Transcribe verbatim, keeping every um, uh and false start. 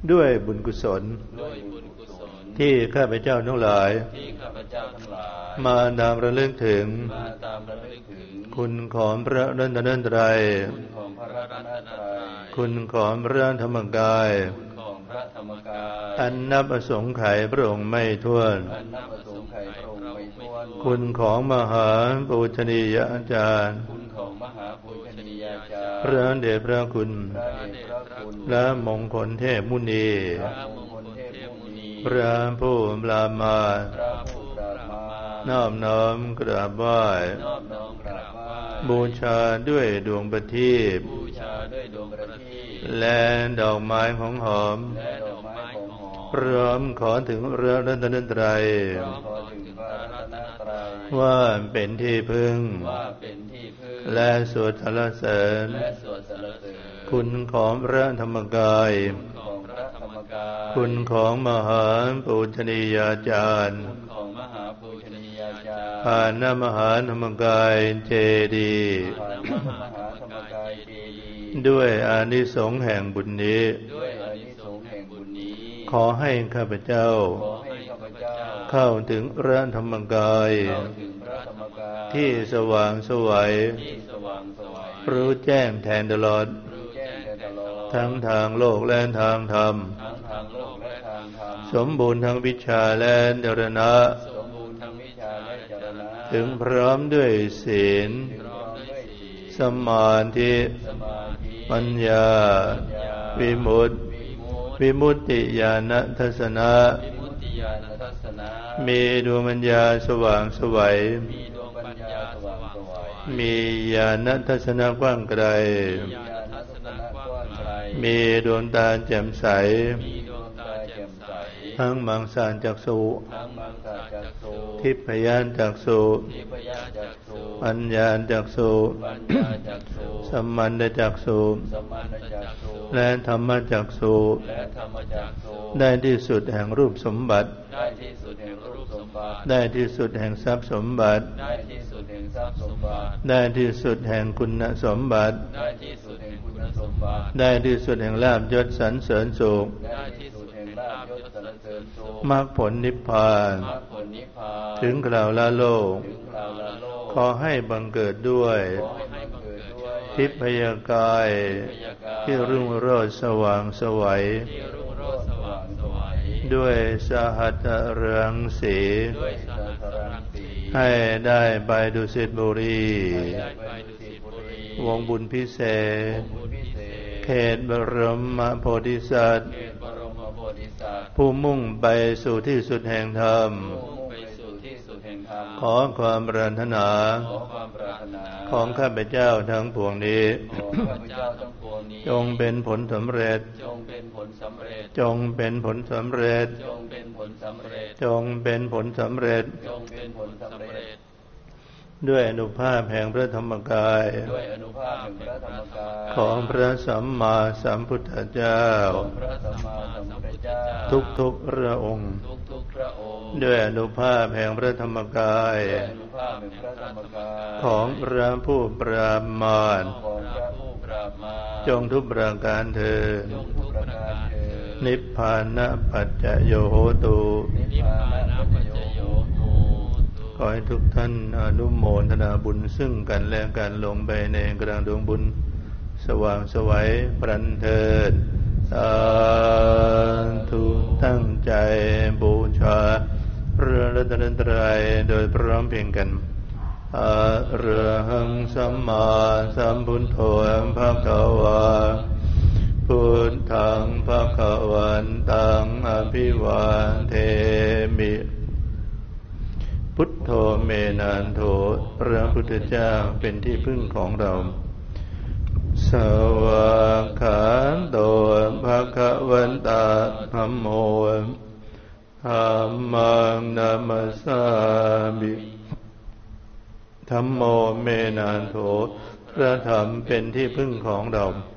ด้วยบุญกุศลที่ข้าพเจ้าทั้งหลายมาตามระลึกถึงคุณของพระรัตนตรัยคุณของพระธรรมกายอันนับอสงไขยพระองค์ไม่ถ้วนคุณของมหาปูชนียาจารย์พระเดชพระคุณและมงคลเทพมุนีพระผู้ปรามาสน้อมน้อมกราบไหว้บูชาด้วยดวงประทีปและดอกไม้ของหอมพร้อมขอถึงพระรัตนตรัยว่าเป็นที่พึ่งและสวดสรรเสริญคุณของพระธรรมกายคุณของมหาปูชนียาจารย์ผ่านนมหาธรรมกายเจดีย์ด้วยอานิสงส์แห่งบุญนี้ขอให้ข้าพเจ้าเข้าถึงพระธรรมกายที่สว่างไสวรู้แจ้งแทงตลอดทั้งทางโลกและทางธรรมสมบูรณ์ทั้งวิชาและจรณะถึงพร้อมด้วยศีลสมาธิปัญญาวิมุตติวิมุตติญาณทัศนะมีดวงปัญญาสว่างไสวมีญาณทัศนะกว้างไกลมีดวงตาแจ่มใสทั้งมังสารจักษุทิพยจักษุปัญญาจักษุสัมมันตจักษุและธรรมจักษุได้ที่สุดแห่งรูปสมบัติได้ที่สุดแห่งทรัพย์สมบัติได้ที่สุดแห่งคุณสมบัติได้ที่สุดแห่งลาภยศสรรเสริญสุขมรรคผลนิพพานถึงคราวละโลกขอให้บังเกิดด้วยทิพยกายที่รุ่งโรจน์สว่างไสวด้วยสหัสรังสีให้ได้ไปดุสิตบุรีวงบุญพิเศษเขตบรมโพธิสัตว์ผู้มุ่งไปสู่ที่สุดแห่งธรรมขอความปรารถนาของข้าพเจ้าทั้งปวงนี้จงเป็นผลสำเร็จจงเป็นผลสำเร็จจงเป็นผลสำเร็จจงเป็นผลสำเร็จจงเป็นผลสำเร็จจงเป็นผลสำเร็จด้วยอนุภาพแห่งพระธรรมกายด้วยอนุภาพแห่งพระธรรมกายของพระสัมมาสัมพุทธเจ้าทุกทุกพระองค์ด้วยอนุภาพแห่งพระธรรมกายของพระผู้ปราบมารจงทุกประการเถิดนิพพานะปัจจโยโหตุขอให้ทุกท่านอนุโมทนาบุญซึ่งกันและกันลงไปในกลางดวงบุญสว่างไสวพลันเถิดสาธุตั้งใจบูชาพระรัตนตรัยโดยพร้อมเพรียงกันอะระหังสัมมาสัมพุทโธภะคะวะพุทธังภะคะวันตังอภิวาเทมิพุทโธเมนันโธพระพุทธเจ้าเป็นที่พึ่งของเราสวากขาโตภะคะวันตาธัมโมธัมมังนัมสสามิธัมโมเมนันโธพระธรรมเป็นที่พึ่งของเรา